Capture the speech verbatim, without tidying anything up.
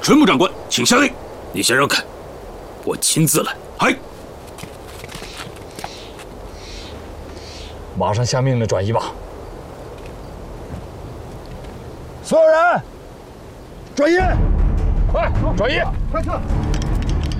淳部长官，请下令。 你先让开，我亲自来。 嗨。 马上下命令转移吧。所有人，转移！快转移！ 快撤！